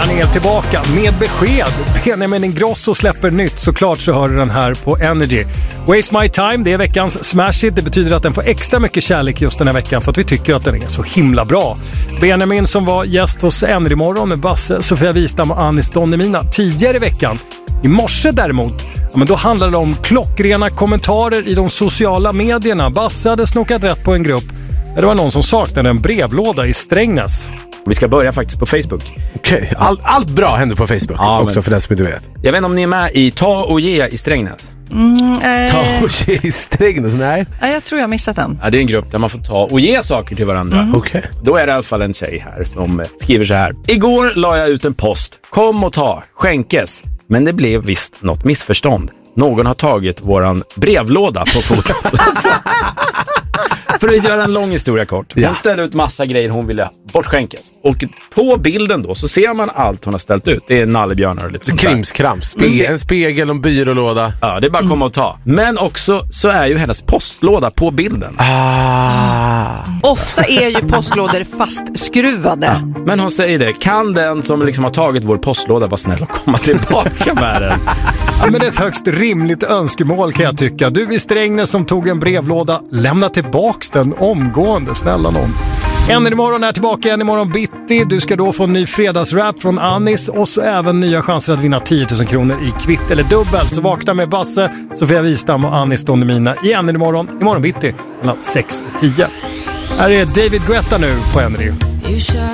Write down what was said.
Han är tillbaka med besked. Benjamin Ingrosso släpper nytt, såklart så hör du den här på Energy. Waste My Time, det är veckans Smash It. Det betyder att den får extra mycket kärlek just den här veckan för att vi tycker att den är så himla bra. Benjamin som var gäst hos Energy Morgon med Basse, Sofia Wistam och Anis Don Demina tidigare i veckan. I morse däremot, men då handlade det om klockrena kommentarer i de sociala medierna. Basse hade snokat rätt på en grupp. Det var någon som saknade en brevlåda i Strängnäs. Vi ska börja faktiskt på Facebook. Okej. Allt bra händer på Facebook också, för den som inte vet. Jag vet inte om ni är med i Ta och Ge i Strängnäs. Ta och Ge i Strängnäs, nej. Jag tror jag missat den. Ja, det är en grupp där man får ta och ge saker till varandra. Okej. Då är det i alla fall en tjej här som skriver så här. Igår la jag ut en post. Kom och ta, skänkes. Men det blev visst något missförstånd. Någon har tagit våran brevlåda på fotot. För att göra en lång historia kort. Hon ställde ut massa grejer hon ville bortskänkes. Och på bilden då så ser man allt hon har ställt ut. Det är nallebjörnar och lite sånt där. Krimskrams. En spegel och en byrålåda. Ja, det är bara att komma och ta. Men också så är ju hennes postlåda på bilden. Ofta är ju postlådor fastskruvade. Men hon säger det. Kan den som liksom har tagit vår postlåda vara snäll och komma tillbaka med den? Ja, men det är ett högst rimligt önskemål kan jag tycka. Du i Strängnäs som tog en brevlåda, lämna tillbaks den omgående, snälla någon. Energy Morgon är tillbaka igen imorgon bitti. Du ska då få en ny fredagsrap från Anis och så även nya chanser att vinna 10 000 kronor i kvitt eller dubbelt. Så vakna med Basse, Sofia Wistam och Anis Don Demina i Energy Morgon imorgon bitti mellan 6 och 10. Här är David Guetta nu på Energy.